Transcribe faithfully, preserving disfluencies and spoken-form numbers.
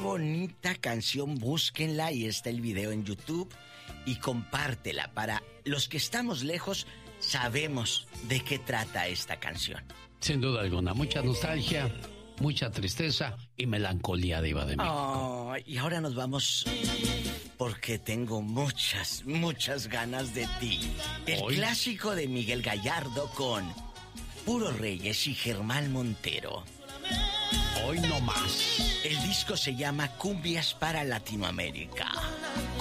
bonita canción, búsquenla y está el video en YouTube y compártela. Para los que estamos lejos, sabemos de qué trata esta canción. Sin duda alguna, mucha nostalgia, mucha tristeza y melancolía, Diva de México. Oh, y ahora nos vamos porque tengo muchas, muchas ganas de ti. El Hoy. Clásico de Miguel Gallardo con Puro Reyes y Germán Montero. Hoy no más. El disco se llama Cumbias para Latinoamérica.